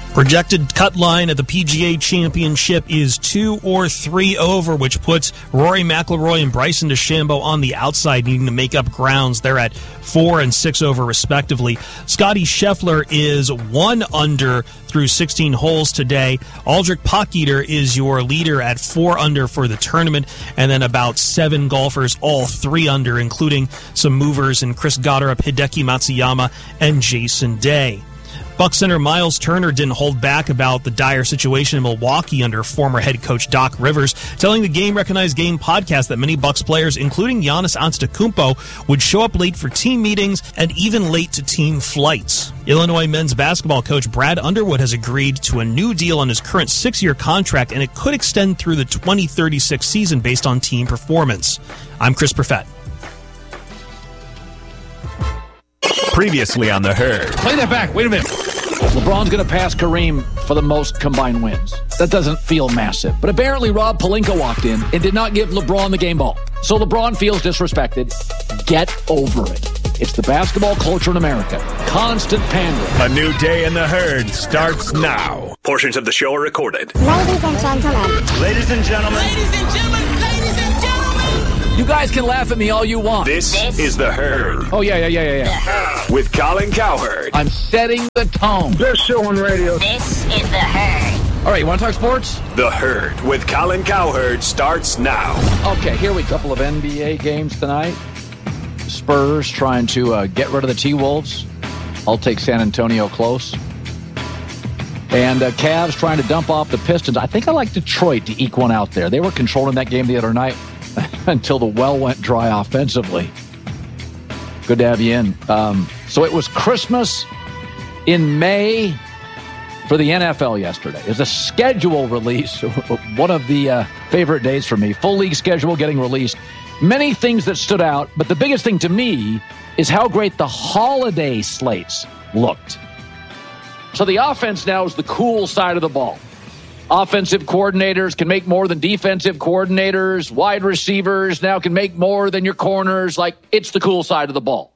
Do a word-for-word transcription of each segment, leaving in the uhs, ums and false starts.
Projected cut line at the P G A Championship is two or three over, which puts Rory McIlroy and Bryson DeChambeau on the outside, needing to make up grounds. They're at four and six over, respectively. Scotty Scheffler is one under through sixteen holes today. Aldrich Pocketer is your leader at four under for the tournament, and then about seven golfers, all three under, including some movers in Chris Gotterup, Hideki Matsuyama, and Jason Day. Buck center Miles Turner didn't hold back about the dire situation in Milwaukee under former head coach Doc Rivers, telling the Game Recognized Game podcast that many Bucks players, including Giannis Antetokounmpo, would show up late for team meetings and even late to team flights. Illinois men's basketball coach Brad Underwood has agreed to a new deal on his current six-year contract, and it could extend through the twenty thirty-six season based on team performance. I'm Chris Perfett. Previously on The Herd. Play that back. Wait a minute. LeBron's going to pass Kareem for the most combined wins. That doesn't feel massive. But apparently Rob Pelinka walked in and did not give LeBron the game ball. So LeBron feels disrespected. Get over it. It's the basketball culture in America. Constant pandering. A new day in The Herd starts now. Portions of the show are recorded. Ladies and gentlemen. Ladies and gentlemen. Ladies and gentlemen. Ladies and gentlemen. You guys can laugh at me all you want. This, this is The Herd. Oh, yeah, yeah, yeah, yeah, yeah. With Colin Cowherd. I'm setting the tone. Best show on radio. This is The Herd. All right, you want to talk sports? The Herd with Colin Cowherd starts now. Okay, here we go. A couple of N B A games tonight. Spurs trying to uh, get rid of the T-Wolves. I'll take San Antonio close. And uh, Cavs trying to dump off the Pistons. I think I like Detroit to eke one out there. They were controlling that game the other night until the well went dry offensively. Good to have you in. Um, so it was Christmas in May for the N F L yesterday. It was a schedule release, one of the uh, favorite days for me. Full league schedule getting released. Many things that stood out, but the biggest thing to me is how great the holiday slates looked. So the offense now is the cool side of the ball. Offensive coordinators can make more than defensive coordinators. Wide receivers now can make more than your corners. Like, it's the cool side of the ball.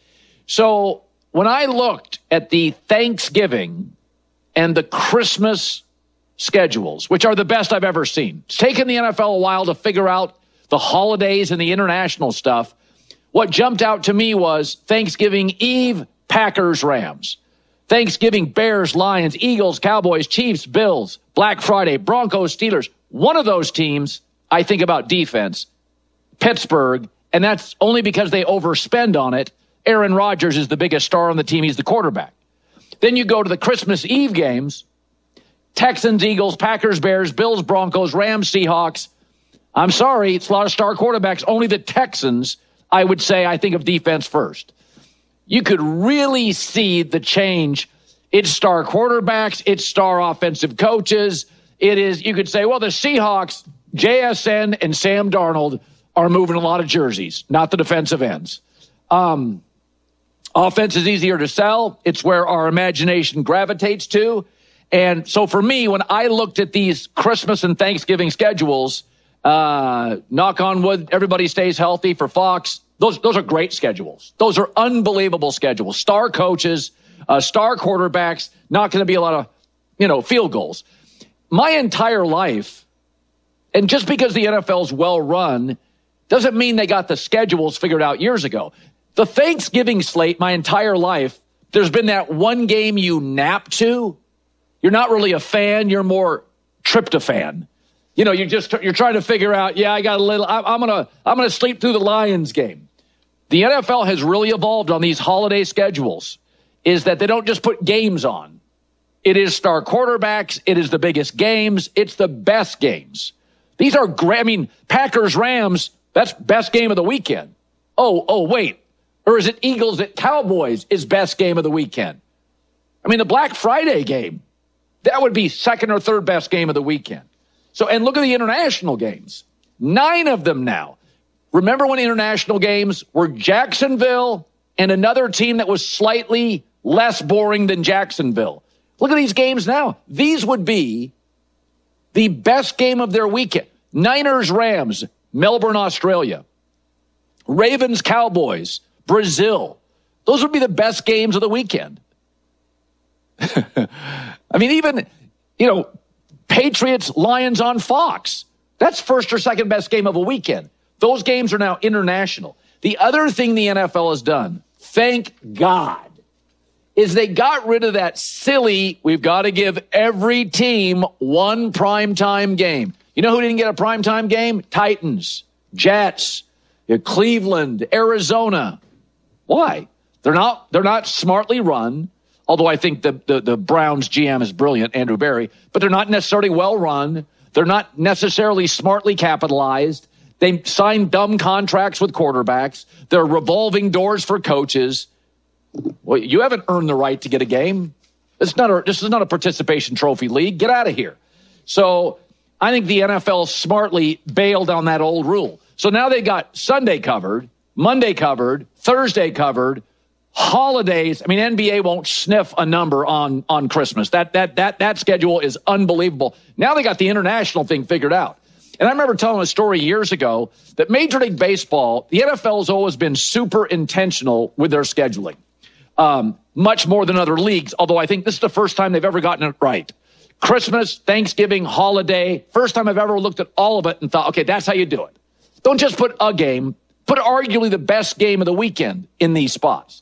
So when I looked at the Thanksgiving and the Christmas schedules, which are the best I've ever seen, it's taken the N F L a while to figure out the holidays and the international stuff. What jumped out to me was Thanksgiving Eve, Packers, Rams. Thanksgiving, Bears, Lions, Eagles, Cowboys, Chiefs, Bills, Black Friday, Broncos, Steelers. One of those teams, I think about defense, Pittsburgh, and that's only because they overspend on it. Aaron Rodgers is the biggest star on the team. He's the quarterback. Then you go to the Christmas Eve games, Texans, Eagles, Packers, Bears, Bills, Broncos, Rams, Seahawks. I'm sorry, it's a lot of star quarterbacks. Only the Texans, I would say, I think of defense first. You could really see the change. It's star quarterbacks. It's star offensive coaches. It is, you could say, well, the Seahawks, J S N and Sam Darnold are moving a lot of jerseys, not the defensive ends. Um, offense is easier to sell. It's where our imagination gravitates to. And so for me, when I looked at these Christmas and Thanksgiving schedules, uh, knock on wood, everybody stays healthy for Fox. Those those are great schedules. Those are unbelievable schedules. Star coaches, uh, star quarterbacks, not going to be a lot of, you know, field goals. My entire life, and just because the N F L is well run, doesn't mean they got the schedules figured out years ago. The Thanksgiving slate, my entire life, there's been that one game you nap to. You're not really a fan. You're more tryptophan. You know, you're just you're trying to figure out. Yeah, I got a little. I, I'm gonna I'm gonna sleep through the Lions game. The N F L has really evolved on these holiday schedules. Is that they don't just put games on. It is star quarterbacks. It is the biggest games. It's the best games. These are great. I mean, Packers Rams. That's best game of the weekend. Oh oh wait, or is it Eagles at Cowboys is best game of the weekend? I mean, the Black Friday game, that would be second or third best game of the weekend. So, and look at the international games. Nine of them now. Remember when international games were Jacksonville and another team that was slightly less boring than Jacksonville? Look at these games now. These would be the best game of their weekend. Niners, Rams, Melbourne, Australia. Ravens, Cowboys, Brazil. Those would be the best games of the weekend. I mean, even, you know, Patriots, Lions on Fox. That's first or second best game of a weekend. Those games are now international. The other thing the N F L has done, thank God, is they got rid of that silly, we've got to give every team one primetime game. You know who didn't get a primetime game? Titans, Jets, Cleveland, Arizona. Why? They're not, they're not smartly run, although I think the, the, the Browns G M is brilliant, Andrew Berry, but they're not necessarily well run. They're not necessarily smartly capitalized. They sign dumb contracts with quarterbacks. They're revolving doors for coaches. Well, you haven't earned the right to get a game. It's not a, this is not a participation trophy league. Get out of here. So I think the N F L smartly bailed on that old rule. So now they got Sunday covered, Monday covered, Thursday covered, holidays. I mean, N B A won't sniff a number on, on Christmas. That, that, that, that schedule is unbelievable. Now they got the international thing figured out. And I remember telling a story years ago that Major League Baseball, the N F L has always been super intentional with their scheduling, um, much more than other leagues, although I think this is the first time they've ever gotten it right. Christmas, Thanksgiving, holiday, first time I've ever looked at all of it and thought, okay, that's how you do it. Don't just put a game, put arguably the best game of the weekend in these spots.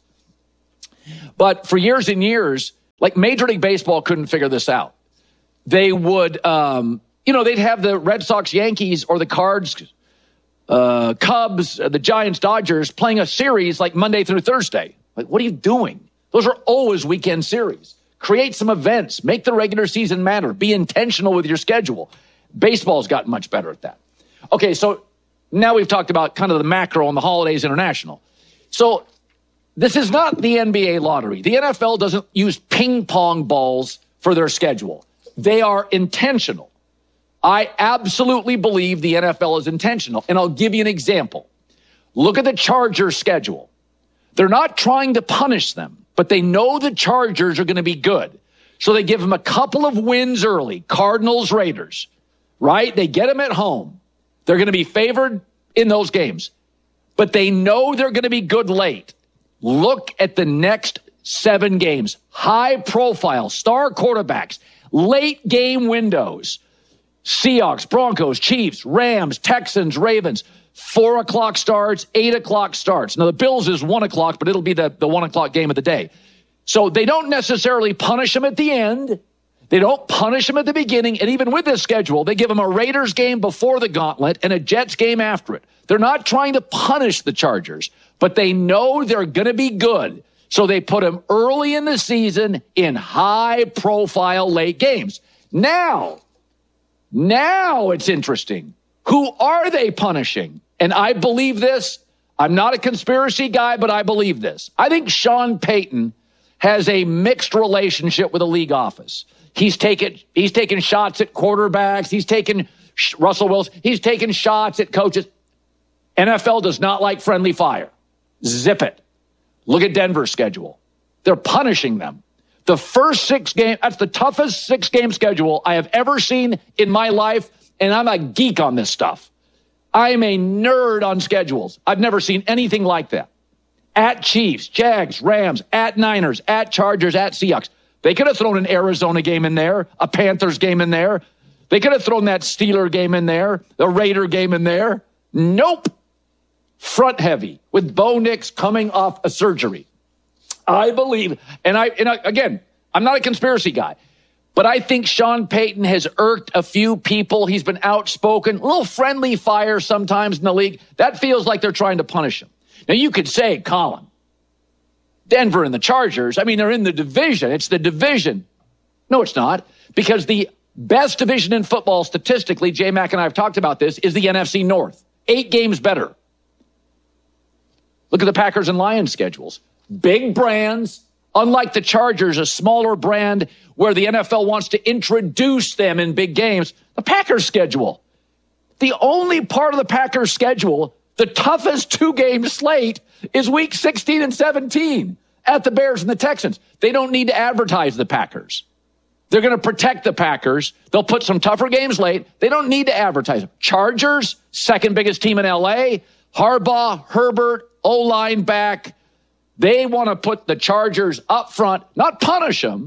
But for years and years, like Major League Baseball couldn't figure this out. They would... Um, You know, they'd have the Red Sox, Yankees, or the Cards, uh, Cubs, uh, the Giants, Dodgers playing a series like Monday through Thursday. Like, what are you doing? Those are always weekend series. Create some events. Make the regular season matter. Be intentional with your schedule. Baseball's gotten much better at that. Okay, so now we've talked about kind of the macro on the holidays international. So this is not the N B A lottery. The N F L doesn't use ping pong balls for their schedule. They are intentional. I absolutely believe the N F L is intentional, and I'll give you an example. Look at the Chargers' schedule. They're not trying to punish them, but they know the Chargers are going to be good. So they give them a couple of wins early, Cardinals, Raiders, right? They get them at home. They're going to be favored in those games, but they know they're going to be good late. Look at the next seven games. High profile, star quarterbacks, late game windows. Seahawks, Broncos, Chiefs, Rams, Texans, Ravens, four o'clock starts, eight o'clock starts. Now, the Bills is one o'clock, but it'll be the, the one o'clock game of the day. So they don't necessarily punish them at the end. They don't punish them at the beginning. And even with this schedule, they give them a Raiders game before the gauntlet and a Jets game after it. They're not trying to punish the Chargers, but they know they're going to be good. So they put them early in the season in high-profile late games. Now, Now it's interesting. Who are they punishing? And I believe this. I'm not a conspiracy guy, but I believe this. I think Sean Payton has a mixed relationship with the league office. He's taken he's taken shots at quarterbacks. He's taken Russell Wilson. He's taken shots at coaches. N F L does not like friendly fire. Zip it. Look at Denver's schedule. They're punishing them. The first six games, that's the toughest six-game schedule I have ever seen in my life, and I'm a geek on this stuff. I am a nerd on schedules. I've never seen anything like that. At Chiefs, Jags, Rams, at Niners, at Chargers, at Seahawks. They could have thrown an Arizona game in there, a Panthers game in there. They could have thrown that Steeler game in there, the Raider game in there. Nope. Front heavy with Bo Nix coming off a surgery. I believe, and I, and I, again, I'm not a conspiracy guy, but I think Sean Payton has irked a few people. He's been outspoken, a little friendly fire sometimes in the league. That feels like they're trying to punish him. Now, you could say, Colin, Denver and the Chargers, I mean, they're in the division. It's the division. No, it's not, because the best division in football statistically, J-Mac and I have talked about this, is the N F C North. Eight games better. Look at the Packers and Lions schedules. Big brands, unlike the Chargers, a smaller brand where the N F L wants to introduce them in big games. The Packers schedule. The only part of the Packers schedule, the toughest two-game slate, is week sixteen and seventeen at the Bears and the Texans. They don't need to advertise the Packers. They're going to protect the Packers. They'll put some tougher games late. They don't need to advertise them. Chargers, second biggest team in L A. Harbaugh, Herbert, O-line back. They want to put the Chargers up front, not punish them,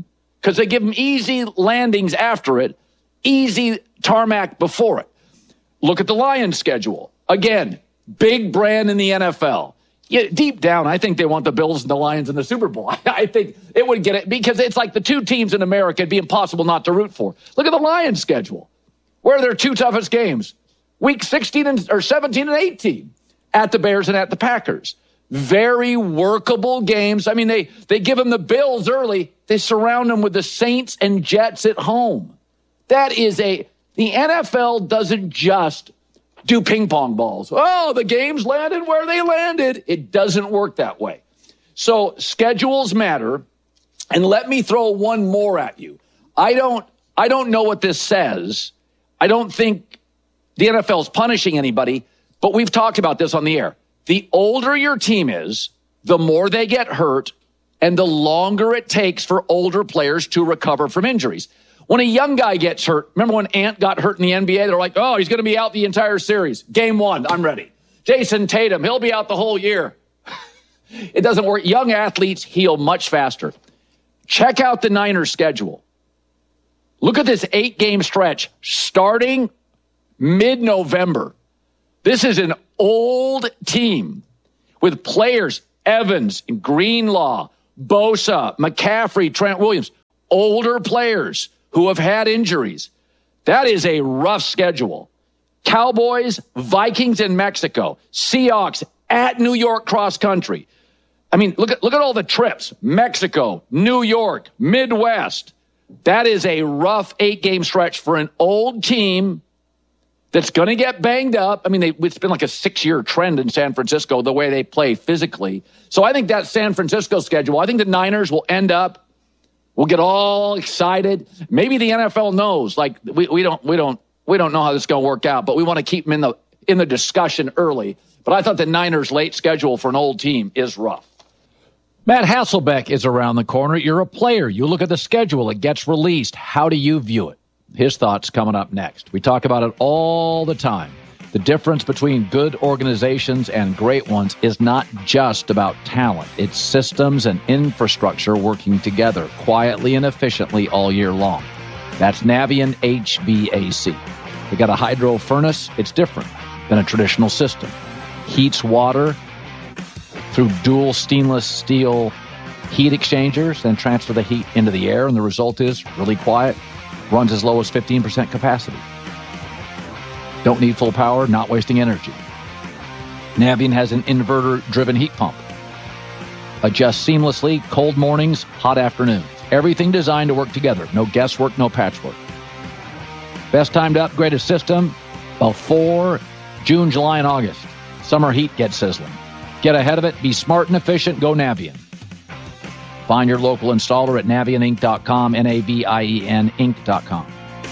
because they give them easy landings after it, easy tarmac before it. Look at the Lions schedule. Again, big brand in the N F L. Yeah, deep down, I think they want the Bills and the Lions in the Super Bowl. I think it would get it because it's like the two teams in America it'd be impossible not to root for. Look at the Lions schedule. Where are their two toughest games? Week sixteen and, or seventeen and eighteen at the Bears and at the Packers. Very workable games. I mean, they, they give them the Bills early. They surround them with the Saints and Jets at home. That is a, the N F L doesn't just do ping pong balls. Oh, the games landed where they landed. It doesn't work that way. So schedules matter. And let me throw one more at you. I don't, I don't know what this says. I don't think the N F L is punishing anybody, but we've talked about this on the air. The older your team is, the more they get hurt, and the longer it takes for older players to recover from injuries. When a young guy gets hurt, remember when Ant got hurt in the N B A? They're like, oh, he's going to be out the entire series. Game one, I'm ready. Jason Tatum, he'll be out the whole year. It doesn't work. Young athletes heal much faster. Check out the Niners schedule. Look at this eight-game stretch starting mid-November. This is an old team with players, Evans, Greenlaw, Bosa, McCaffrey, Trent Williams, older players who have had injuries. That is a rough schedule. Cowboys, Vikings in Mexico, Seahawks at New York cross country. I mean, look at look at all the trips. Mexico, New York, Midwest. That is a rough eight-game stretch for an old team that's going to get banged up. I mean, they, it's been like a six-year trend in San Francisco, the way they play physically. So I think that San Francisco schedule, I think the Niners will end up, we'll get all excited. Maybe the N F L knows, like, we, we don't we don't, we don't know how this is going to work out, but we want to keep them in the, in the discussion early. But I thought the Niners' late schedule for an old team is rough. Matt Hasselbeck is around the corner. You're a player. You look at the schedule. It gets released. How do you view it? His thoughts coming up next. We talk about it all the time. The difference between good organizations and great ones is not just about talent. It's systems and infrastructure working together quietly and efficiently all year long. That's Navien H V A C. They got a hydro furnace. It's different than a traditional system. Heats water through dual stainless steel heat exchangers, then transfer the heat into the air, and the result is really quiet. Runs as low as fifteen percent capacity. Don't need full power, not wasting energy. Navien has an inverter-driven heat pump. Adjusts seamlessly, cold mornings, hot afternoons. Everything designed to work together. No guesswork, no patchwork. Best time to upgrade a system before June, July, and August. Summer heat gets sizzling. Get ahead of it. Be smart and efficient. Go Navien. Find your local installer at navien inc dot com, N A V I E N Inc dot com.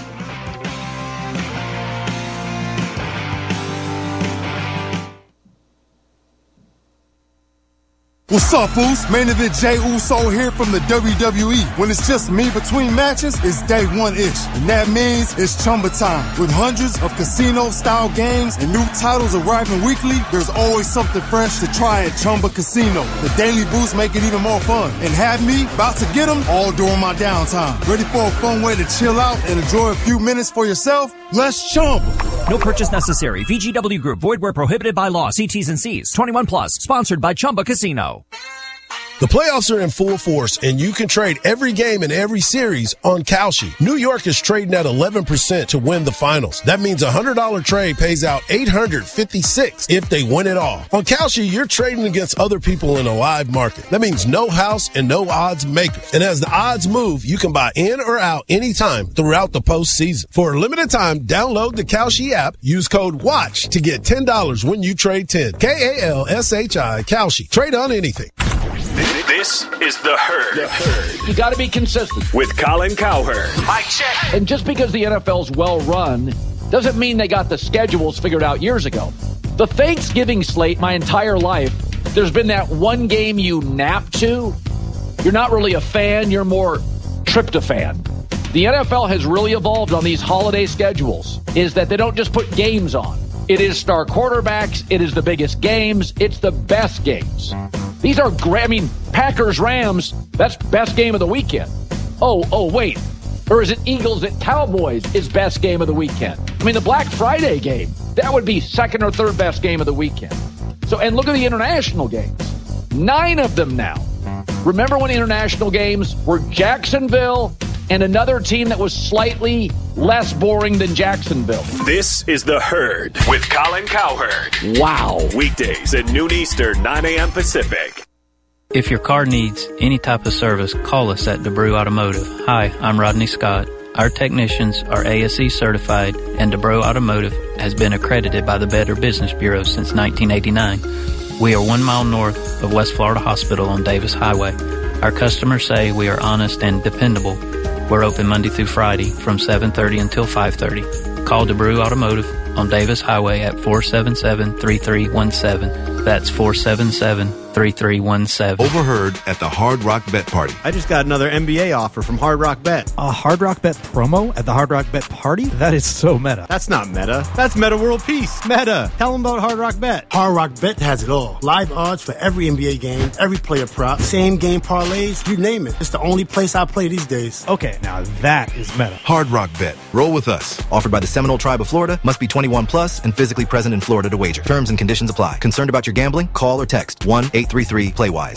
What's up, fools? Main event Jey Uso here from the W W E. When it's just me between matches, it's day one-ish. And that means it's Chumba time. With hundreds of casino-style games and new titles arriving weekly, there's always something fresh to try at Chumba Casino. The daily boosts make it even more fun. And have me about to get them all during my downtime. Ready for a fun way to chill out and enjoy a few minutes for yourself? Let's Chumba. No purchase necessary. V G W Group. Void where prohibited by law. See T's and C's. twenty-one plus. Sponsored by Chumba Casino. The playoffs are in full force, and you can trade every game in every series on Kalshi. New York is trading at eleven percent to win the finals. That means a one hundred dollars trade pays out eight hundred fifty-six dollars if they win it all. On Kalshi, you're trading against other people in a live market. That means no house and no odds makers. And as the odds move, you can buy in or out anytime throughout the postseason. For a limited time, download the Kalshi app. Use code WATCH to get ten dollars when you trade ten. K A L S H I, Kalshi. Trade on anything. This is The Herd. The Herd. You got to be consistent. With Colin Cowherd. Mic check. And just because the N F L's well run doesn't mean they got the schedules figured out years ago. The Thanksgiving slate, my entire life, there's been that one game you nap to. You're not really a fan. You're more tryptophan. The N F L has really evolved on these holiday schedules, is that they don't just put games on. It is star quarterbacks. It is the biggest games. It's the best games. These are great. I mean, Packers, Rams, that's best game of the weekend. Oh, oh, wait. Or is it Eagles at Cowboys is best game of the weekend? I mean, the Black Friday game, that would be second or third best game of the weekend. So, and look at the international games. Nine of them now. Remember when the international games were Jacksonville and another team that was slightly less boring than Jacksonville? This is The Herd with Colin Cowherd. Wow. Weekdays at noon Eastern, nine a.m. Pacific. If your car needs any type of service, call us at DeBrew Automotive. Hi, I'm Rodney Scott. Our technicians are A S E certified, and DeBrew Automotive has been accredited by the Better Business Bureau since nineteen eighty-nine. We are one mile north of West Florida Hospital on Davis Highway. Our customers say we are honest and dependable. We're open Monday through Friday from seven thirty until five thirty. Call DeBrew Automotive on Davis Highway at four seven seven, three three one seven. That's four seven seven, three three one seven. Overheard at the Hard Rock Bet Party. I just got another N B A offer from Hard Rock Bet. A Hard Rock Bet promo at the Hard Rock Bet Party? That is so meta. That's not meta. That's Meta World Peace. Meta. Tell them about Hard Rock Bet. Hard Rock Bet has it all. Live odds for every N B A game, every player prop, same game parlays, you name it. It's the only place I play these days. Okay, now that is meta. Hard Rock Bet. Roll with us. Offered by the Seminole Tribe of Florida. Must be twenty-one plus and physically present in Florida to wager. Terms and conditions apply. Concerned about your gambling? Call or text one eight three three play wise.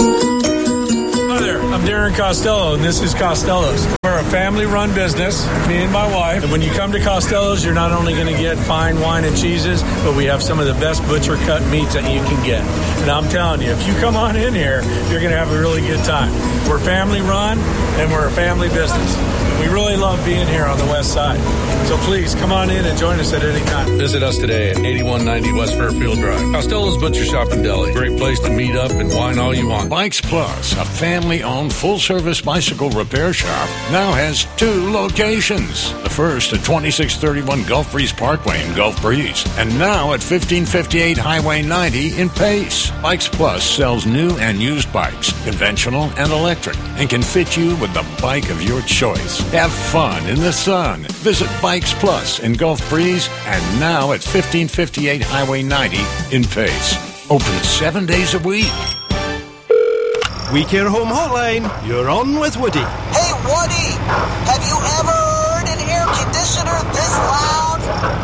Hi there, I'm Darren Costello, and this is Costello's. We're a family-run business, me and my wife. And when you come to Costello's, you're not only going to get fine wine and cheeses, but we have some of the best butcher-cut meats that you can get. And I'm telling you, if you come on in here, you're going to have a really good time. We're family-run, and we're a family business. We really love being here on the west side. So please, come on in and join us at any time. Visit us today at eighty-one ninety West Fairfield Drive. Costello's Butcher Shop and Deli. Great place to meet up and wine all you want. Bikes Plus, a family-owned full-service bicycle repair shop, now has two locations. The first at twenty-six thirty-one Gulf Breeze Parkway in Gulf Breeze, and now at fifteen fifty-eight Highway ninety in Pace. Bikes Plus sells new and used bikes, conventional and electric, and can fit you with the bike of your choice. Have fun in the sun. Visit Bikes Plus in Gulf Breeze, and now at fifteen fifty-eight Highway ninety in Pace. Open seven days a week. We Care Home Hotline, you're on with Woody. Hey, Woody, have you ever heard an air conditioner this loud?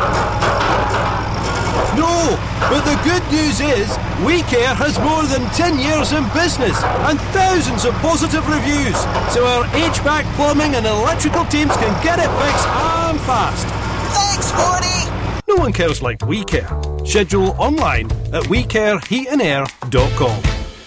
No, but the good news is We Care has more than ten years in business and thousands of positive reviews, so our H V A C, plumbing and electrical teams can get it fixed and fast. Thanks, Woody. No one cares like We Care. Schedule online at we care heat and air dot com.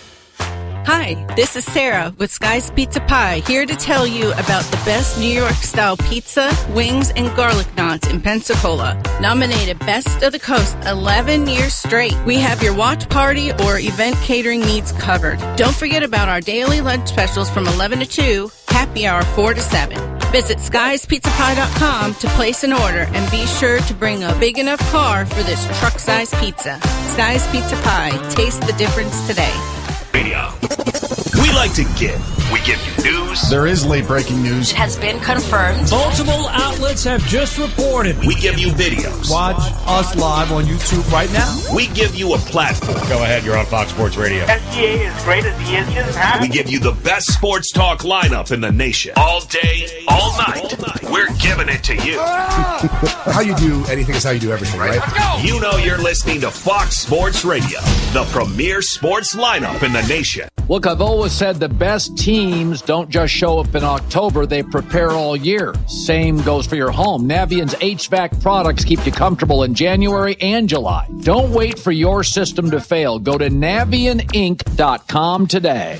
Hi, this is Sarah with Sky's Pizza Pie, here to tell you about the best New York-style pizza, wings, and garlic knots in Pensacola. Nominated Best of the Coast eleven years straight. We have your watch party or event catering needs covered. Don't forget about our daily lunch specials from eleven to two, happy hour four to seven. Visit skies pizza pie dot com to place an order and be sure to bring a big enough car for this truck-sized pizza. Sky's Pizza Pie. Taste the difference today. Radio. We like to give. We give you news. There is late breaking news. It has been confirmed. Multiple outlets have just reported. We give you videos. Watch us live on YouTube right now. We give you a platform. Go ahead, you're on Fox Sports Radio. S G A is great as the engine. Huh? We give you the best sports talk lineup in the nation. All day, all night. We're giving it to you. How you do anything is how you do everything, right? Let's go. You know you're listening to Fox Sports Radio, the premier sports lineup in the nation. Look, I've always said the best teams don't just show up in October, they prepare all year. Same goes for your home. Navient's H V A C products keep you comfortable in January and July. Don't wait for your system to fail. Go to navient inc dot com today.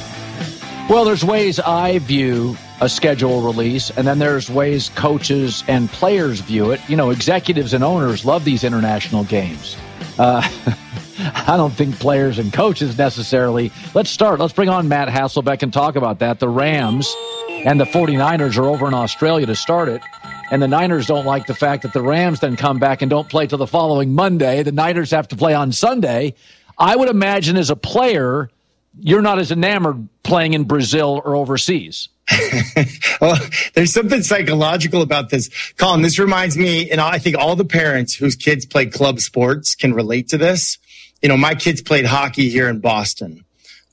Well, there's ways I view a schedule release, and then there's ways coaches and players view it. You know, executives and owners love these international games. Uh, I don't think players and coaches necessarily. Let's start. Let's bring on Matt Hasselbeck and talk about that. The Rams and the 49ers are over in Australia to start it. And the Niners don't like the fact that the Rams then come back and don't play till the following Monday. The Niners have to play on Sunday. I would imagine as a player, you're not as enamored playing in Brazil or overseas. Well, there's something psychological about this. Colin, this reminds me, and I think all the parents whose kids play club sports can relate to this. You know, my kids played hockey here in Boston.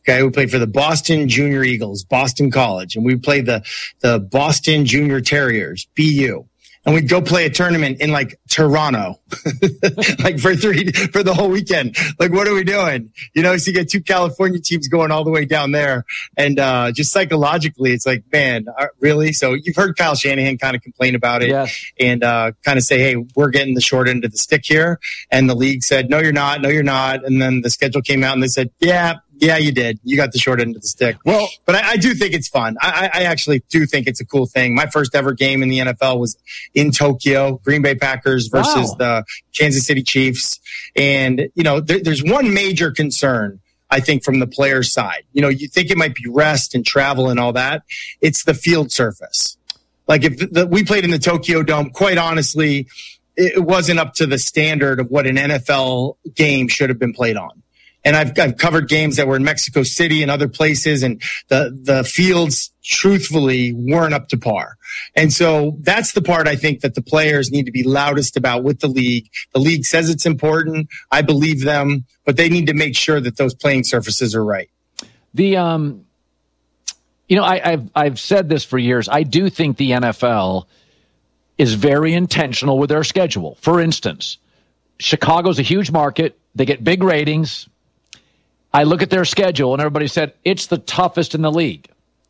Okay, we played for the Boston Junior Eagles, Boston College, and we played the the Boston Junior Terriers, B U. And we'd go play a tournament in like Toronto, like for three, for the whole weekend. Like, what are we doing? You know, so you get two California teams going all the way down there. And, uh, just psychologically, it's like, man, uh, really? So you've heard Kyle Shanahan kind of complain about it yes. and, uh, kind of say, hey, we're getting the short end of the stick here. And the league said, no, you're not. No, you're not. And then the schedule came out and they said, yeah, Yeah, you did. You got the short end of the stick. Well, but I, I do think it's fun. I, I actually do think it's a cool thing. My first ever game in the N F L was in Tokyo, Green Bay Packers versus wow. the Kansas City Chiefs. And, you know, there, there's one major concern, I think, from the player's side. You know, you think it might be rest and travel and all that. It's the field surface. Like if the, the, we played in the Tokyo Dome, quite honestly, it, it wasn't up to the standard of what an N F L game should have been played on. And I've, I've covered games that were in Mexico City and other places, and the, the fields truthfully weren't up to par. And so that's the part I think that the players need to be loudest about with the league. The league says it's important. I believe them, but they need to make sure that those playing surfaces are right. The, um, you know, I, I've, I've said this for years. I do think the N F L is very intentional with their schedule. For instance, Chicago's a huge market. They get big ratings. I look at their schedule, and everybody said it's the toughest in the league.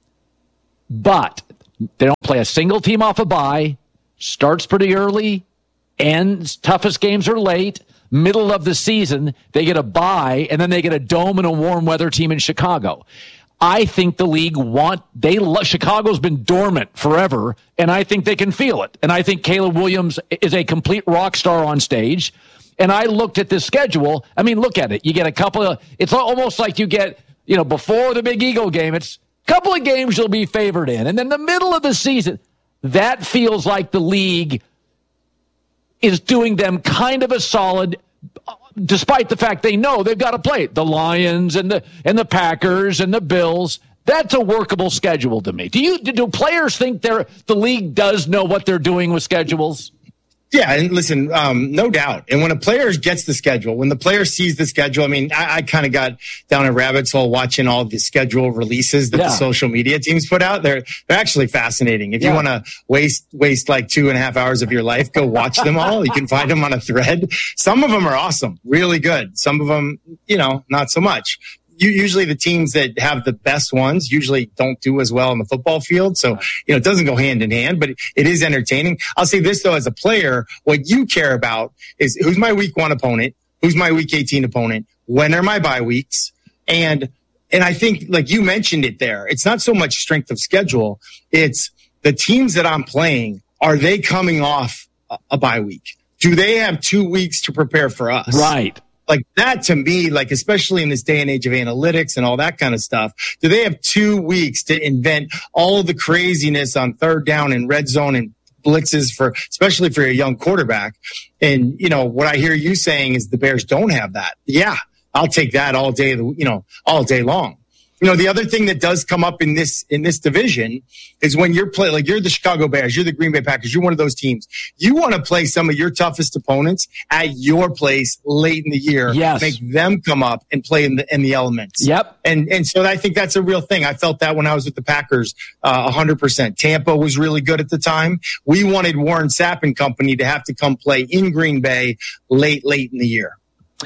But they don't play a single team off a bye, starts pretty early, ends, toughest games are late, middle of the season, they get a bye, and then they get a dome and a warm weather team in Chicago. I think the league want, they lo- Chicago's been dormant forever, and I think they can feel it. And I think Caleb Williams is a complete rock star on stage. And I looked at this schedule. I mean, look at it. You get a couple of, it's almost like you get, you know, before the big Eagle game, it's a couple of games you'll be favored in. And then the middle of the season, that feels like the league is doing them kind of a solid, despite the fact they know they've got to play the Lions and the, and the Packers and the Bills. That's a workable schedule to me. Do you, do players think they're, the league does know what they're doing with schedules? Yeah, and listen, um, no doubt. And when a player gets the schedule, when the player sees the schedule, I mean, I, I kind of got down a rabbit hole watching all the schedule releases that yeah. the social media teams put out. They're they're actually fascinating. If yeah. you want to waste waste like two and a half hours of your life, go watch them all. You can find them on a thread. Some of them are awesome, really good. Some of them, you know, not so much. You, usually the teams that have the best ones usually don't do as well on the football field. So, you know, it doesn't go hand in hand, but it, it is entertaining. I'll say this, though, as a player, what you care about is who's my week one opponent? Who's my week eighteen opponent? When are my bye weeks? And, and I think, like you mentioned it there, it's not so much strength of schedule. It's the teams that I'm playing. Are they coming off a, a bye week? Do they have two weeks to prepare for us? Right. Like that to me, like especially in this day and age of analytics and all that kind of stuff, do they have two weeks to invent all of the craziness on third down and red zone and blitzes for, especially for a young quarterback? And, you know, what I hear you saying is the Bears don't have that. Yeah, I'll take that all day, you know, all day long. You know, the other thing that does come up in this in this division is when you're play like you're the Chicago Bears, you're the Green Bay Packers, you're one of those teams. You want to play some of your toughest opponents at your place late in the year. Yes. Make them come up and play in the in the elements. Yep. And and so I think that's a real thing. I felt that when I was with the Packers, uh, one hundred percent. Tampa was really good at the time. We wanted Warren Sapp and company to have to come play in Green Bay late late in the year.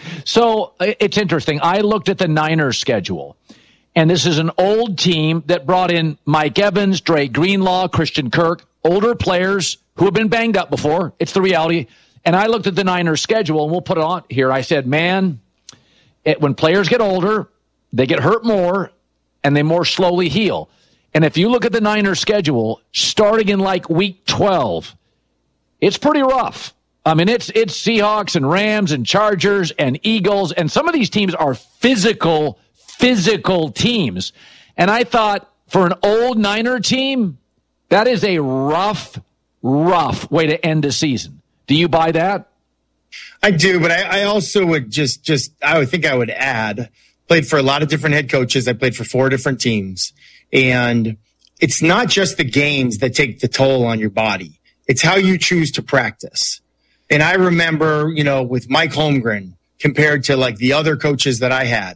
So it's interesting. I looked at the Niners schedule. And this is an old team that brought in Mike Evans, Dre Greenlaw, Christian Kirk, older players who have been banged up before. It's the reality. And I looked at the Niners schedule, and we'll put it on here. I said, man, it, when players get older, they get hurt more, and they more slowly heal. And if you look at the Niners schedule, starting in like week twelve, it's pretty rough. I mean, it's it's Seahawks and Rams and Chargers and Eagles, and some of these teams are physical physical teams. And I thought for an old Niner team, that is a rough, rough way to end a season. Do you buy that? I do, but I, I also would just, just, I would think I would add, played for a lot of different head coaches. I played for four different teams. And it's not just the games that take the toll on your body. It's how you choose to practice. And I remember, you know, with Mike Holmgren compared to like the other coaches that I had,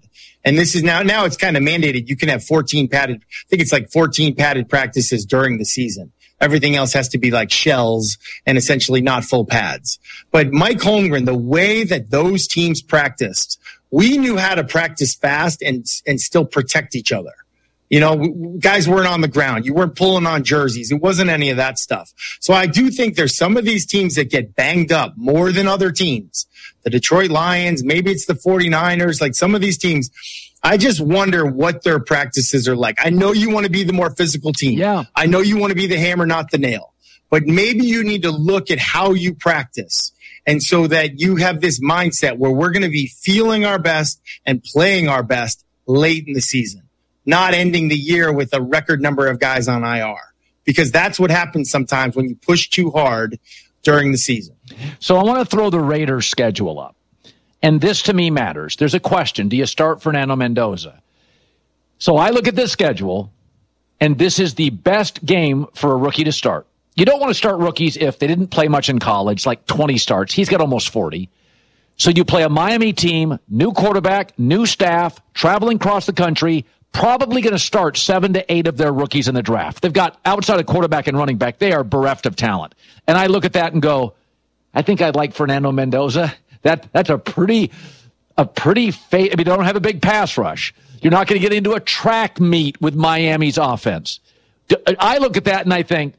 And this is now, now it's kind of mandated. You can have fourteen padded, I think it's like fourteen padded practices during the season. Everything else has to be like shells and essentially not full pads. But Mike Holmgren, the way that those teams practiced, we knew how to practice fast and, and still protect each other. You know, guys weren't on the ground. You weren't pulling on jerseys. It wasn't any of that stuff. So I do think there's some of these teams that get banged up more than other teams. The Detroit Lions, maybe it's the 49ers, like some of these teams. I just wonder what their practices are like. I know you want to be the more physical team. Yeah. I know you want to be the hammer, not the nail. But maybe you need to look at how you practice. And so that you have this mindset where we're going to be feeling our best and playing our best late in the season, not ending the year with a record number of guys on I R. Because that's what happens sometimes when you push too hard during the season. So I want to throw the Raiders schedule up. And this to me matters. There's a question. Do you start Fernando Mendoza? So I look at this schedule, and this is the best game for a rookie to start. You don't want to start rookies if they didn't play much in college, like twenty starts. He's got almost forty. So you play a Miami team, new quarterback, new staff, traveling across the country, probably going to start seven to eight of their rookies in the draft. They've got, outside of quarterback and running back, they are bereft of talent. And I look at that and go, I think I'd like Fernando Mendoza. That That's a pretty, a pretty, fa- I mean, they don't have a big pass rush. You're not going to get into a track meet with Miami's offense. I look at that and I think,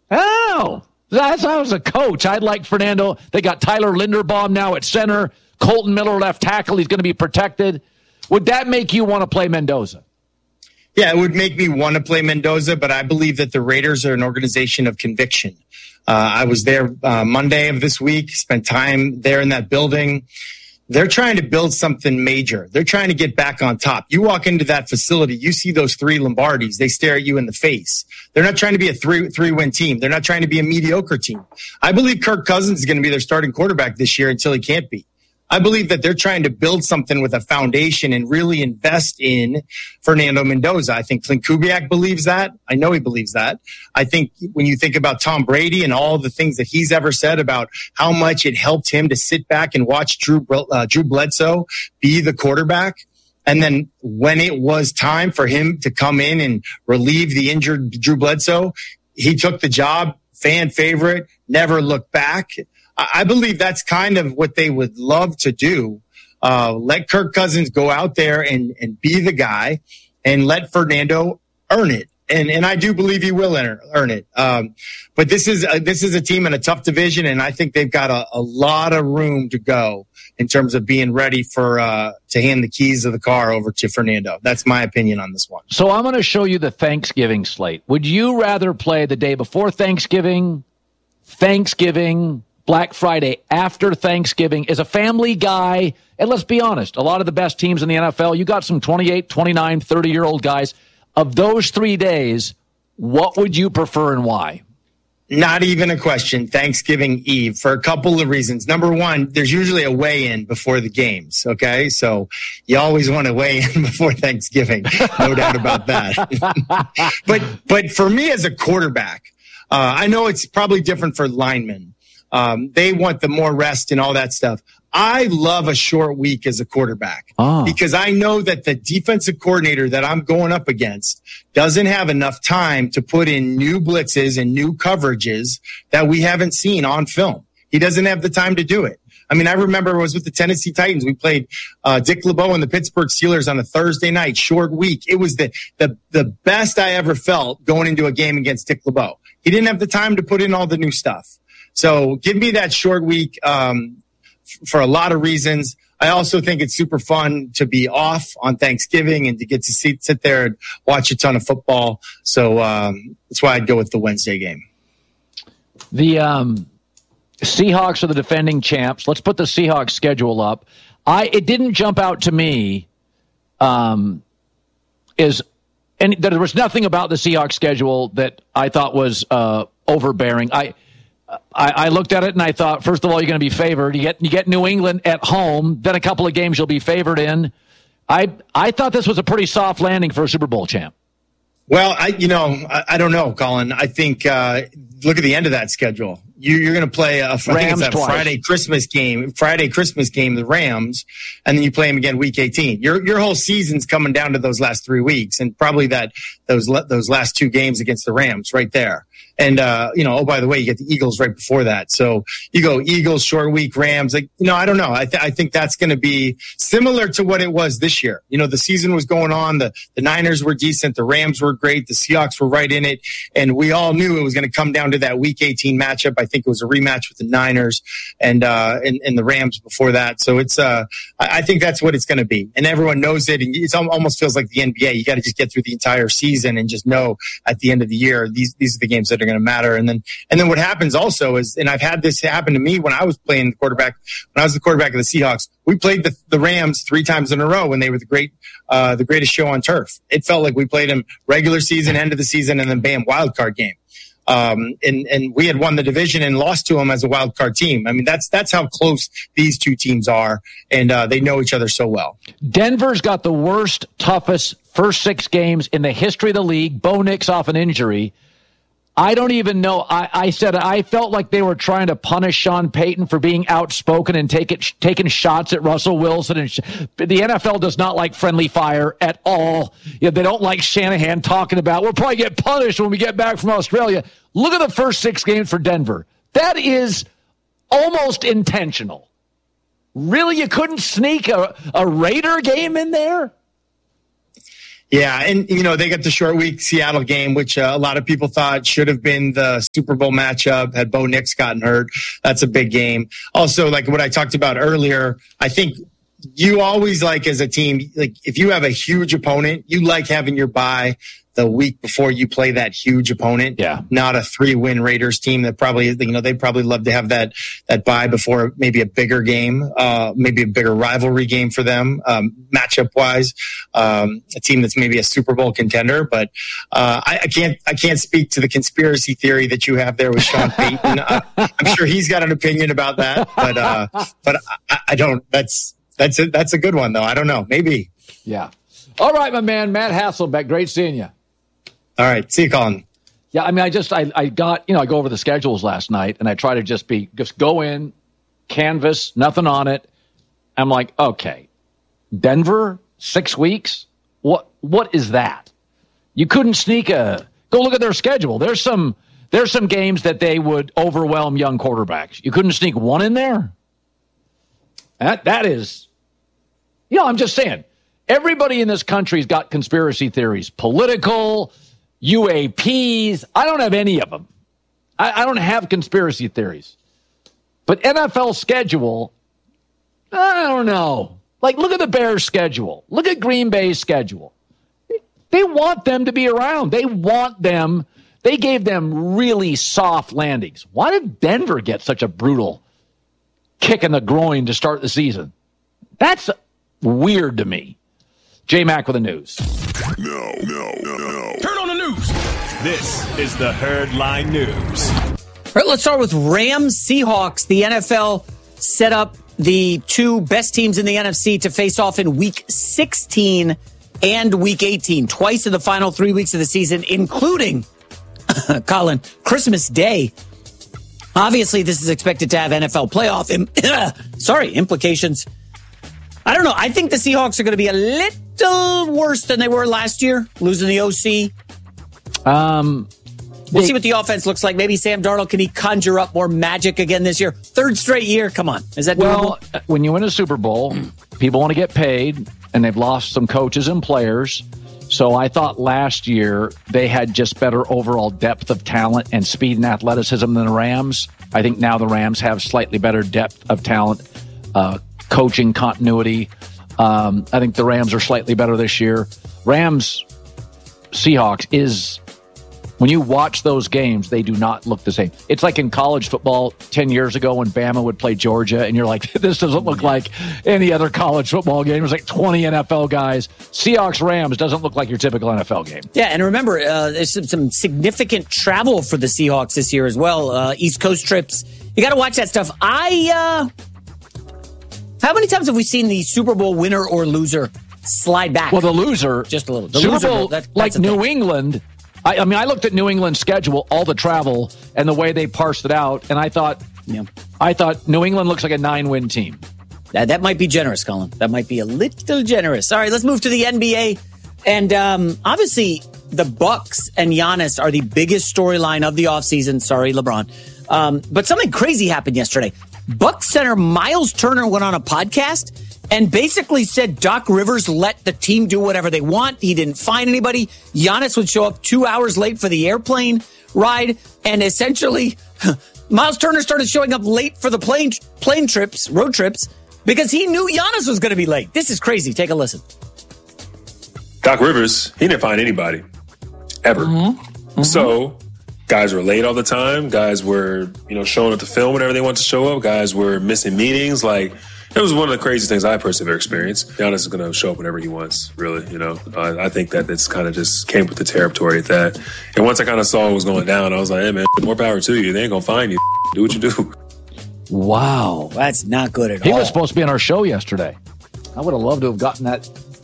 oh, that's how I was a coach. I'd like Fernando. They got Tyler Linderbaum now at center. Colton Miller left tackle. He's going to be protected. Would that make you want to play Mendoza? Yeah, it would make me want to play Mendoza, but I believe that the Raiders are an organization of conviction. Uh, I was there uh, Monday of this week, spent time there in that building. They're trying to build something major. They're trying to get back on top. You walk into that facility, you see those three Lombardis. They stare at you in the face. They're not trying to be a three, three-win team. They're not trying to be a mediocre team. I believe Kirk Cousins is going to be their starting quarterback this year until he can't be. I believe that they're trying to build something with a foundation and really invest in Fernando Mendoza. I think Clint Kubiak believes that. I know he believes that. I think when you think about Tom Brady and all the things that he's ever said about how much it helped him to sit back and watch Drew, uh, Drew Bledsoe be the quarterback. And then when it was time for him to come in and relieve the injured Drew Bledsoe, he took the job, fan favorite, never looked back. I believe that's kind of what they would love to do. Uh, let Kirk Cousins go out there and, and be the guy and let Fernando earn it. And and I do believe he will earn, earn it. Um, but this is a, this is a team in a tough division, and I think they've got a, a lot of room to go in terms of being ready for uh, to hand the keys of the car over to Fernando. That's my opinion on this one. So I'm going to show you the Thanksgiving slate. Would you rather play the day before Thanksgiving, Thanksgiving, Black Friday, after Thanksgiving? As a family guy, and let's be honest, a lot of the best teams in the N F L, you got some twenty-eight, twenty-nine, thirty-year-old guys. Of those three days, what would you prefer and why? Not even a question. Thanksgiving Eve, for a couple of reasons. Number one, there's usually a weigh-in before the games, okay? So you always want to weigh in before Thanksgiving. No doubt about that. but but for me as a quarterback, uh, I know it's probably different for linemen. Um, they want the more rest and all that stuff. I love a short week as a quarterback oh. because I know that the defensive coordinator that I'm going up against doesn't have enough time to put in new blitzes and new coverages that we haven't seen on film. He doesn't have the time to do it. I mean, I remember I was with the Tennessee Titans. We played uh, Dick LeBeau and the Pittsburgh Steelers on a Thursday night, short week. It was the, the, the best I ever felt going into a game against Dick LeBeau. He didn't have the time to put in all the new stuff. So give me that short week um, f- for a lot of reasons. I also think it's super fun to be off on Thanksgiving and to get to sit, sit there and watch a ton of football. So um, that's why I'd go with the Wednesday game. The um, Seahawks are the defending champs. Let's put the Seahawks schedule up. I It didn't jump out to me um, is, and there was nothing about the Seahawks schedule that I thought was uh, overbearing. I I, I looked at it and I thought, first of all, you're going to be favored. You get you get New England at home, then a couple of games you'll be favored in. I I thought this was a pretty soft landing for a Super Bowl champ. Well, I you know I, I don't know, Colin. I think uh, look at the end of that schedule. you, you're going to play a, I think Rams it's a twice. Friday Christmas game, Friday Christmas game, the Rams, and then you play them again week eighteen. Your your whole season's coming down to those last three weeks, and probably that those le- those last two games against the Rams right there. And, uh, you know, oh, by the way, you get the Eagles right before that. So you go Eagles, short week, Rams. Like, you know, I don't know. I, th- I think that's going to be similar to what it was this year. You know, the season was going on. The, the Niners were decent. The Rams were great. The Seahawks were right in it. And we all knew it was going to come down to that week eighteen matchup. I think it was a rematch with the Niners and, uh, and, and the Rams before that. So it's, uh, I, I think that's what it's going to be. And everyone knows it. And it almost feels like the N B A. You got to just get through the entire season and just know at the end of the year, these, these are the games that are going to matter. And then, and then what happens also is, and I've had this happen to me when I was playing the quarterback, when I was the quarterback of the Seahawks, we played the, the Rams three times in a row when they were the great, uh, the greatest show on turf. It felt like we played them regular season, end of the season, and then bam, wild card game. Um, and, and we had won the division and lost to them as a wild card team. I mean, that's, that's how close these two teams are. And, uh, they know each other so well. Denver's got the worst, toughest first six games in the history of the league. Bo Nix off an injury. I don't even know. I, I said I felt like they were trying to punish Sean Payton for being outspoken and take it, taking shots at Russell Wilson. And sh- the N F L does not like friendly fire at all. You know, they don't like Shanahan talking about, we'll probably get punished when we get back from Australia. Look at the first six games for Denver. That is almost intentional. Really, you couldn't sneak a, a Raider game in there? Yeah, and, you know, they got the short week Seattle game, which uh, a lot of people thought should have been the Super Bowl matchup had Bo Nix gotten hurt. That's a big game. Also, like what I talked about earlier, I think you always like as a team, like if you have a huge opponent, you like having your bye the week before you play that huge opponent. Yeah. Not a three-win Raiders team that probably, you know, they probably love to have that that bye before maybe a bigger game, uh, maybe a bigger rivalry game for them, um, matchup-wise. Um, a team that's maybe a Super Bowl contender, but uh, I, I can't I can't speak to the conspiracy theory that you have there with Sean Payton. uh, I'm sure he's got an opinion about that, but uh, but I, I don't. That's that's a, that's a good one though. I don't know. Maybe. Yeah. All right, my man, Matt Hasselbeck. Great seeing you. All right. See you, Colin. Yeah, I mean, I just, I, I got, you know, I go over the schedules last night, and I try to just be, just go in, canvas, nothing on it. I'm like, okay, Denver, six weeks? What, what is that? You couldn't sneak a, go look at their schedule. There's some, there's some games that they would overwhelm young quarterbacks. You couldn't sneak one in there? That, that is, you know, I'm just saying, everybody in this country's got conspiracy theories, political, U A Ps. I don't have any of them. I, I don't have conspiracy theories. But N F L schedule, I don't know. Like, look at the Bears' schedule. Look at Green Bay's schedule. They want them to be around. They want them. They gave them really soft landings. Why did Denver get such a brutal kick in the groin to start the season? That's weird to me. J-Mac with the news. No, no, no, no. Turn on the news. This is the Herd Line News. All right, let's start with Rams Seahawks. The N F L set up the two best teams in the N F C to face off in week sixteen and week eighteen, twice in the final three weeks of the season, including, Colin, Christmas Day. Obviously, this is expected to have N F L playoff, im- sorry, implications. I don't know. I think the Seahawks are going to be a little worse than they were last year, losing the O C. Um, we'll they, see what the offense looks like. Maybe Sam Darnold, can he conjure up more magic again this year? Third straight year. Come on. Is that well, doable? When you win a Super Bowl, people want to get paid, and they've lost some coaches and players. So I thought last year they had just better overall depth of talent and speed and athleticism than the Rams. I think now the Rams have slightly better depth of talent, uh, coaching continuity. Um, I think the Rams are slightly better this year. Rams, Seahawks is, when you watch those games, they do not look the same. It's like in college football ten years ago when Bama would play Georgia, and you're like, this doesn't look like any other college football game. There's like twenty N F L guys. Seahawks, Rams doesn't look like your typical N F L game. Yeah, and remember, uh, there's some, some significant travel for the Seahawks this year as well. Uh, East Coast trips. You got to watch that stuff. I, uh, how many times have we seen the Super Bowl winner or loser slide back? Well, the loser, just a little. The Super loser, Bowl, that, like New thing. England, I, I mean, I looked at New England's schedule, all the travel, and the way they parsed it out, and I thought, yeah. I thought New England looks like a nine-win team. That, that might be generous, Colin. That might be a little generous. All right, let's move to the N B A. And um, obviously, the Bucks and Giannis are the biggest storyline of the offseason. Sorry, LeBron. Um, but something crazy happened yesterday. Bucks center Miles Turner went on a podcast and basically said Doc Rivers let the team do whatever they want. He didn't find anybody. Giannis would show up two hours late for the airplane ride. And essentially, Miles Turner started showing up late for the plane plane trips, road trips, because he knew Giannis was going to be late. This is crazy. Take a listen. Doc Rivers, he didn't find anybody, ever. Mm-hmm. Mm-hmm. So guys were late all the time. Guys were, you know, showing up to film whenever they wanted to show up. Guys were missing meetings. Like, it was one of the craziest things I personally ever experienced. Giannis is going to show up whenever he wants, really, you know. I, I think that it's kind of just came with the territory at that. And once I kind of saw what was going down, I was like, hey, man, more power to you. They ain't going to find you. Do what you do. Wow. That's not good at he all. He was supposed to be on our show yesterday. I would have loved to have gotten that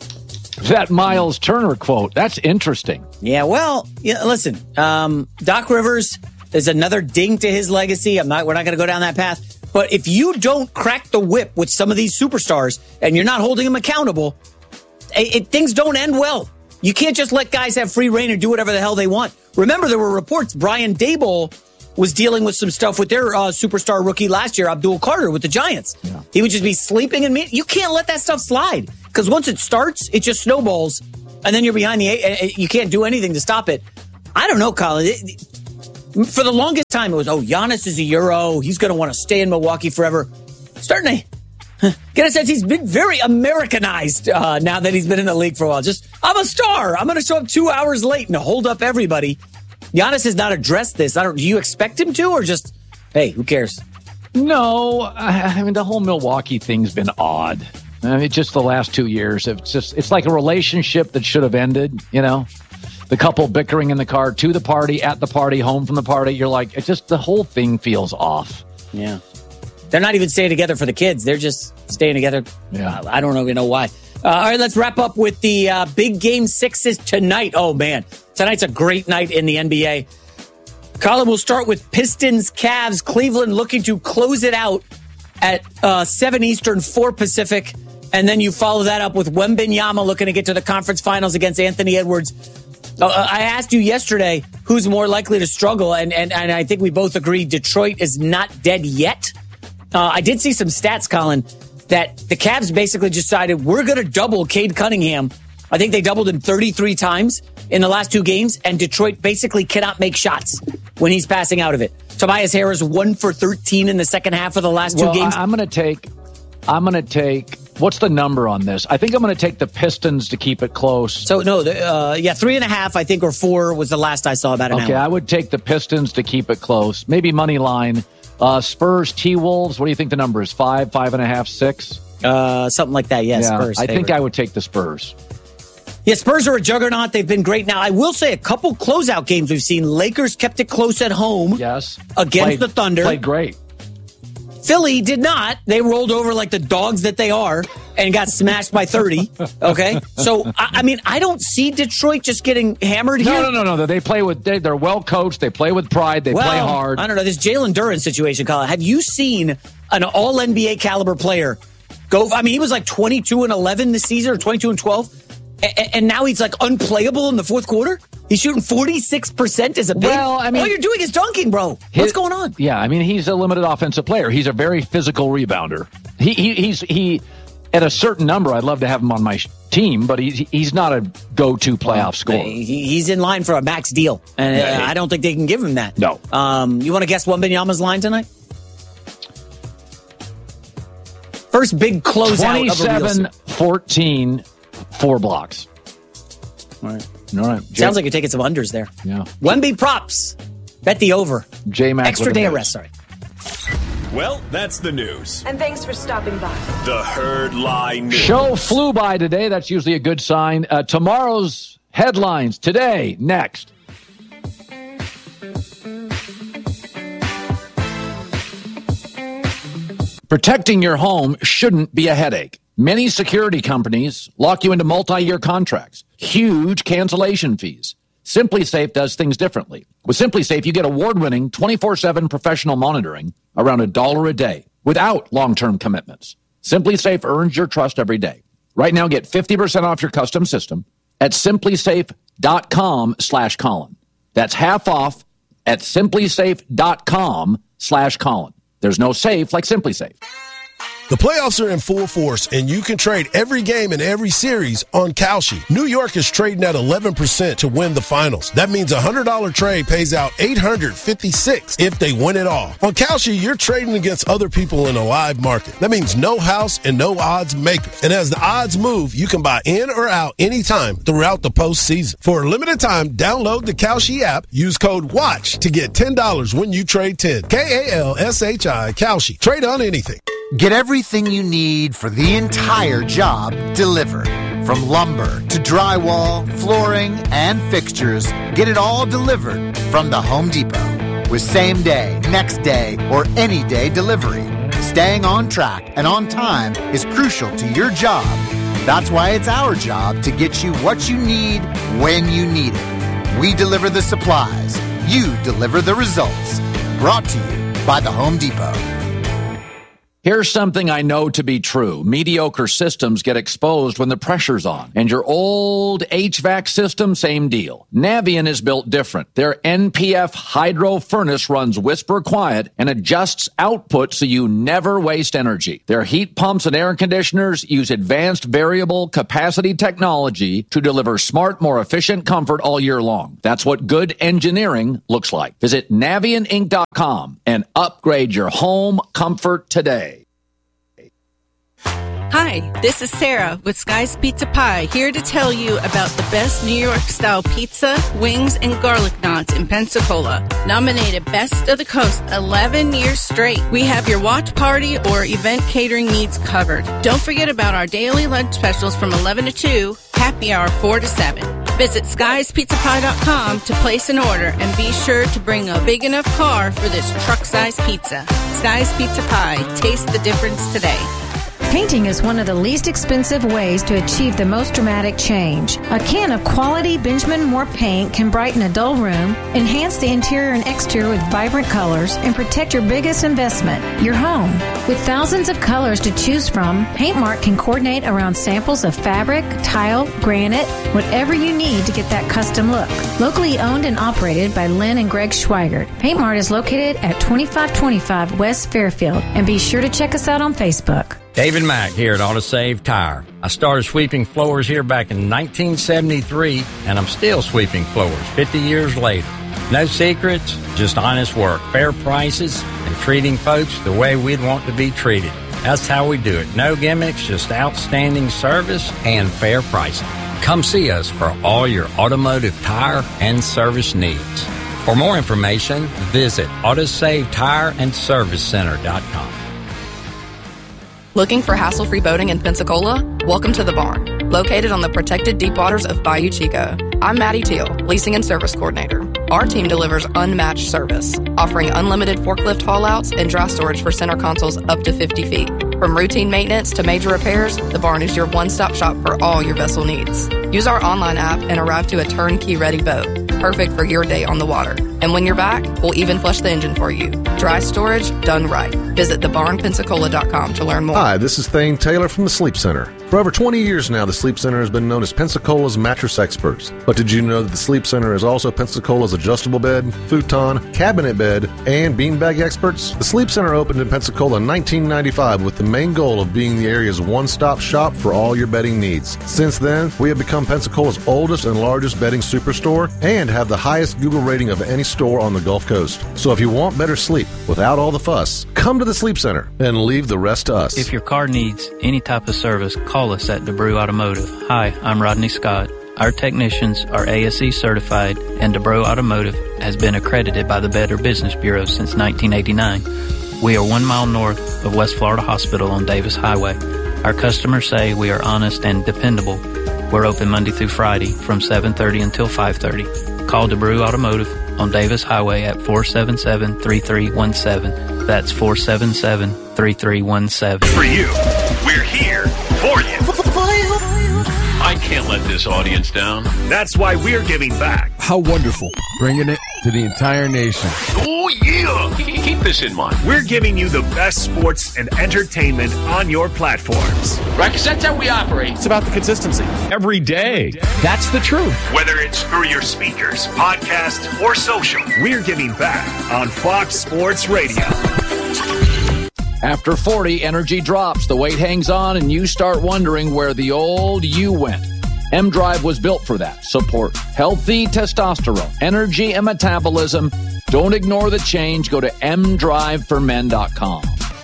that Miles Turner quote. That's interesting. Yeah, well, yeah, listen, um, Doc Rivers is another ding to his legacy. I'm not. We're not going to go down that path. But if you don't crack the whip with some of these superstars and you're not holding them accountable, it, it, things don't end well. You can't just let guys have free reign and do whatever the hell they want. Remember, there were reports Brian Daboll was dealing with some stuff with their uh, superstar rookie last year, Abdul Carter, with the Giants. Yeah. He would just be sleeping in me. You can't let that stuff slide because once it starts, it just snowballs, and then you're behind the eight. You can't do anything to stop it. I don't know, Colin. It, it, for the longest time, it was, oh, Giannis is a Euro. He's going to want to stay in Milwaukee forever. Starting to get a sense he's been very Americanized uh, now that he's been in the league for a while. Just, I'm a star. I'm going to show up two hours late and hold up everybody. Giannis has not addressed this. I don't. Do you expect him to, or just, hey, who cares? No, I mean the whole Milwaukee thing's been odd. I mean, just the last two years, it's just it's like a relationship that should have ended. You know, the couple bickering in the car, to the party, at the party, home from the party. You're like, it just the whole thing feels off. Yeah, they're not even staying together for the kids. They're just staying together. Yeah, I don't even know why. Uh, all right, let's wrap up with the uh, big game sixes tonight. Oh man. Tonight's a great night in the N B A. Colin, we'll start with Pistons, Cavs. Cleveland looking to close it out at uh, seven Eastern, four Pacific. And then you follow that up with Wembanyama looking to get to the conference finals against Anthony Edwards. Uh, I asked you yesterday who's more likely to struggle, and, and, and I think we both agree Detroit is not dead yet. Uh, I did see some stats, Colin, that the Cavs basically decided we're going to double Cade Cunningham. I think they doubled him thirty-three times in the last two games, and Detroit basically cannot make shots when he's passing out of it. Tobias Harris one for thirteen in the second half of the last two well, games. I, I'm going to take, I'm going to take, what's the number on this? I think I'm going to take the Pistons to keep it close. So, no, the, uh, yeah, three and a half, I think, or four was the last I saw about an okay, hour. I would take the Pistons to keep it close. Maybe money line. Uh, Spurs, T-Wolves, what do you think the number is? Five, five and a half, six? Uh, something like that, yes. Yeah, Spurs I favorite. think I would take the Spurs. Yeah, Spurs are a juggernaut. They've been great. Now, I will say a couple closeout games we've seen. Lakers kept it close at home. Yes. Against played, the Thunder. Played great. Philly did not. They rolled over like the dogs that they are and got smashed by thirty. Okay? So, I, I mean, I don't see Detroit just getting hammered here. No, no, no, no. They play with, they, they're well coached. They play with pride. They well, play hard. I don't know. This Jalen Duren situation, Colin. Have you seen an all N B A caliber player go? I mean, he was like twenty-two and eleven this season, or twenty-two and twelve. And now he's like unplayable in the fourth quarter. He's shooting forty-six percent as a big. Well, I mean, all you're doing is dunking, bro. His, What's going on? Yeah, I mean, he's a limited offensive player. He's a very physical rebounder. He, he he's he at a certain number. I'd love to have him on my team, but he's he's not a go-to playoff well, scorer. He, he's in line for a max deal, and yeah, uh, I don't think they can give him that. No. Um, you want to guess Wembanyama's line tonight? First big closeout. twenty-seven fourteen. Four blocks. All right. All right. Jay, sounds like you're taking some unders there. Yeah. Wemby props. Bet the over. J-Mac Extra day of rest, sorry. Well, that's the news. And thanks for stopping by. The Herd Line News. Show flew by today. That's usually a good sign. Uh, tomorrow's headlines today, next. Protecting your home shouldn't be a headache. Many security companies lock you into multi-year contracts, huge cancellation fees. SimpliSafe does things differently. With SimpliSafe, you get award-winning twenty-four seven professional monitoring around a dollar a day without long-term commitments. SimpliSafe earns your trust every day. Right now, get fifty percent off your custom system at simplysafe.com slash Colin. That's half off at simplysafe.com slash Colin. There's no safe like SimpliSafe. The playoffs are in full force, and you can trade every game in every series on Kalshi. New York is trading at eleven percent to win the finals. That means a one hundred dollars trade pays out eight hundred fifty-six dollars if they win it all. On Kalshi, you're trading against other people in a live market. That means no house and no odds makers. And as the odds move, you can buy in or out anytime throughout the postseason. For a limited time, download the Kalshi app. Use code WATCH to get ten dollars when you trade ten. K A L S H I, Kalshi. Trade on anything. Get everything you need for the entire job delivered. From lumber to drywall, flooring, and fixtures, get it all delivered from the Home Depot. With same day, next day, or any day delivery. Staying on track and on time is crucial to your job. That's why it's our job to get you what you need when you need it. We deliver the supplies. You deliver the results. Brought to you by the Home Depot. Here's something I know to be true. Mediocre systems get exposed when the pressure's on. And your old H V A C system, same deal. Navien is built different. Their N P F hydro furnace runs whisper quiet and adjusts output so you never waste energy. Their heat pumps and air conditioners use advanced variable capacity technology to deliver smart, more efficient comfort all year long. That's what good engineering looks like. Visit Navien Inc dot com and upgrade your home comfort today. Hi, this is Sarah with Sky's Pizza Pie, here to tell you about the best New York-style pizza, wings, and garlic knots in Pensacola. Nominated Best of the Coast eleven years straight. We have your watch party or event catering needs covered. Don't forget about our daily lunch specials from eleven to two, happy hour four to seven. Visit skies pizza pie dot com to place an order and be sure to bring a big enough car for this truck-size pizza. Sky's Pizza Pie. Taste the difference today. Painting is one of the least expensive ways to achieve the most dramatic change. A can of quality Benjamin Moore paint can brighten a dull room, enhance the interior and exterior with vibrant colors, and protect your biggest investment, your home. With thousands of colors to choose from, PaintMart can coordinate around samples of fabric, tile, granite, whatever you need to get that custom look. Locally owned and operated by Lynn and Greg Schweigert, PaintMart is located at twenty-five twenty-five West Fairfield, and be sure to check us out on Facebook. David Mack here at AutoSave Tire. I started sweeping floors here back in nineteen seventy-three, and I'm still sweeping floors fifty years later. No secrets, just honest work, fair prices, and treating folks the way we'd want to be treated. That's how we do it. No gimmicks, just outstanding service and fair pricing. Come see us for all your automotive tire and service needs. For more information, visit autosave tire and service center dot com. Looking for hassle-free boating in Pensacola? Welcome to The Barn, located on the protected deep waters of Bayou Chico. I'm Maddie Teal, Leasing and Service Coordinator. Our team delivers unmatched service, offering unlimited forklift haul-outs and dry storage for center consoles up to fifty feet. From routine maintenance to major repairs, The Barn is your one-stop shop for all your vessel needs. Use our online app and arrive to a turnkey-ready boat, perfect for your day on the water. And when you're back, we'll even flush the engine for you. Dry storage done right. Visit the barn pensacola dot com to learn more. Hi, this is Thane Taylor from the Sleep Center. For over twenty years now, the Sleep Center has been known as Pensacola's mattress experts. But did you know that the Sleep Center is also Pensacola's adjustable bed, futon, cabinet bed, and beanbag experts? The Sleep Center opened in Pensacola in nineteen ninety-five with the main goal of being the area's one-stop shop for all your bedding needs. Since then, we have become Pensacola's oldest and largest bedding superstore and have the highest Google rating of any store on the Gulf Coast. So if you want better sleep without all the fuss, come to the Sleep Center and leave the rest to us. If your car needs any type of service, call us at DeBrew Automotive. Hi, I'm Rodney Scott. Our technicians are A S E certified, and DeBrew Automotive has been accredited by the Better Business Bureau since nineteen eighty-nine. We are one mile north of West Florida Hospital on Davis Highway. Our customers say we are honest and dependable. We're open Monday through Friday from seven thirty until five thirty. Call DeBrew Automotive on Davis Highway at four seven seven, three three one seven. That's four seven seven, three three one seven. For you, we're here for you. I I can't let this audience down. That's why we're giving back. How wonderful. Bringing it to the entire nation. Oh, yeah. Keep this in mind. We're giving you the best sports and entertainment on your platforms. Right, because that's how we operate. It's about the consistency. Every day. That's the truth. Whether it's through your speakers, podcast, or social, we're giving back on Fox Sports Radio. After forty, energy drops, the weight hangs on, and you start wondering where the old you went. M-Drive was built for that. Support healthy testosterone, energy, and metabolism. Don't ignore the change. Go to m drive for men dot com.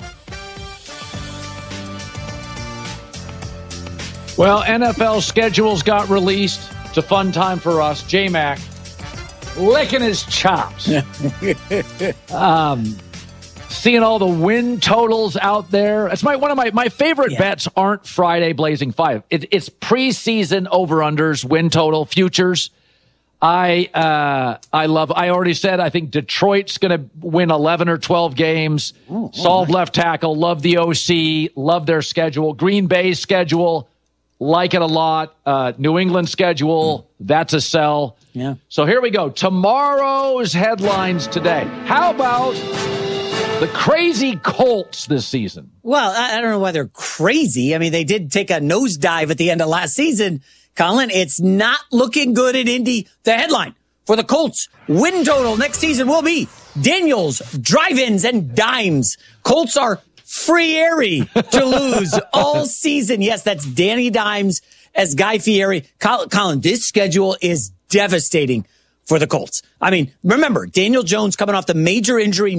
Well, N F L schedules got released. It's a fun time for us. J-Mac licking his chops. um... Seeing all the win totals out there. It's my one of my, my favorite yeah. bets aren't Friday Blazing Five. It, it's preseason over-unders, win total, futures. I uh, I love, I already said I think Detroit's going to win eleven or twelve games. Ooh, Solve right. left tackle, love the O C, love their schedule. Green Bay's schedule, like it a lot. Uh, New England schedule, mm. that's a sell. Yeah. So here we go. Tomorrow's headlines today. How about the crazy Colts this season? Well, I, I don't know why they're crazy. I mean, they did take a nosedive at the end of last season. Colin, it's not looking good in Indy. The headline for the Colts win total next season will be Daniels, drive-ins, and dimes. Colts are free-airy to lose all season. Yes, that's Danny Dimes as Guy Fieri. Colin, Colin, this schedule is devastating for the Colts. I mean, remember, Daniel Jones coming off the major injury